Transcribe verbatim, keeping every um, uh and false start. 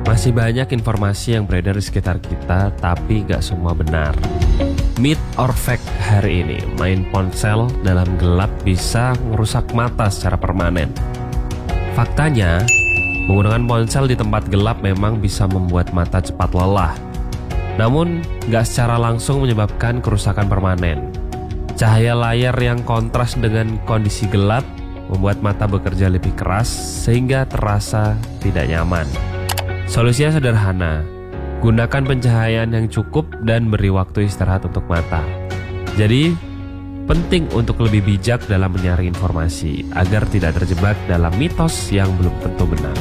Masih banyak informasi yang beredar di sekitar kita, tapi gak semua benar. Myth or fact hari ini, main ponsel dalam gelap bisa merusak mata secara permanen. Faktanya, menggunakan ponsel di tempat gelap memang bisa membuat mata cepat lelah. Namun, gak secara langsung menyebabkan kerusakan permanen. Cahaya layar yang kontras dengan kondisi gelap membuat mata bekerja lebih keras sehingga terasa tidak nyaman. Solusinya sederhana, gunakan pencahayaan yang cukup dan beri waktu istirahat untuk mata. Jadi, penting untuk lebih bijak dalam menyaring informasi agar tidak terjebak dalam mitos yang belum tentu benar.